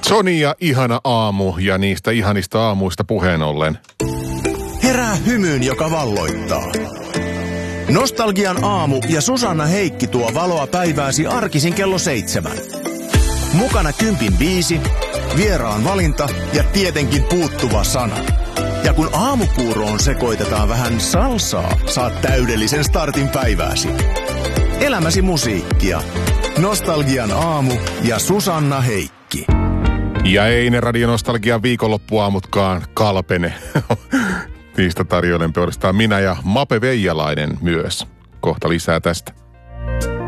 Sonia ihana aamu ja niistä ihanista aamuista puheen ollen. Herää hymyyn, joka valloittaa. Nostalgian aamu ja Susanna Heikki tuo valoa päivääsi arkisin kello 7. Mukana kympin biisi, vieraan valinta ja tietenkin puuttuva sana. Ja kun aamupuuroon sekoitetaan vähän salsaa, saat täydellisen startin päivääsi. Elämäsi musiikkia. Nostalgian aamu ja Susanna Heikki. Ja ei ne radionostalgian viikonloppuaamutkaan kalpene. Niistä tarjoilen puolestaan minä ja Mape Veijalainen myös. Kohta lisää tästä.